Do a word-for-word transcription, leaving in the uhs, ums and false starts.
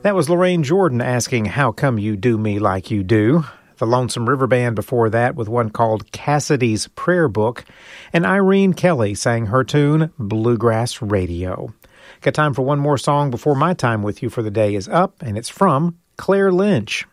That was Lorraine Jordan asking, "How come you do me like you do?" The Lonesome River Band before that with one called Cassidy's Prayer Book. And Irene Kelly sang her tune, Bluegrass Radio. Got time for one more song before my time with you for the day is up, and it's from Claire Lynch.